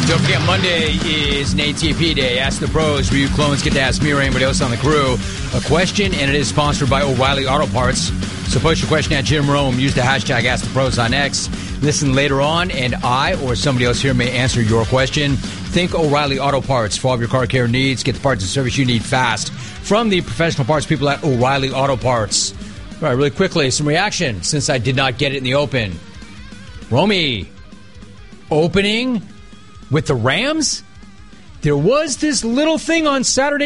Don't forget, Monday is an ATP day. Ask the Pros, where you clones get to ask me or anybody else on the crew a question, and it is sponsored by O'Reilly Auto Parts. So post your question at Jim Rome. Use the hashtag #AskThePros on X. Listen later on, and I or somebody else here may answer your question. Think O'Reilly Auto Parts for all of your car care needs. Get the parts and service you need fast from the professional parts people at O'Reilly Auto Parts. All right, really quickly, some reaction since I did not get it in the open. Romy, opening with the Rams? There was this little thing on Saturday